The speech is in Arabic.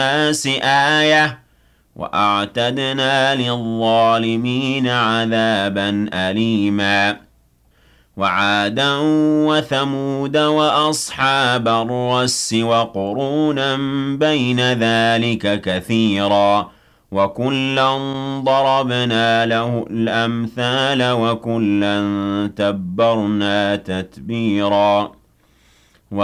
الناس آية وأعتدنا للظالمين عذابا أليما وعادا وثمود وأصحاب الرس وقرونا بين ذلك كثيرا وكلا ضربنا له الأمثال وكلا تبرنا تتبيرا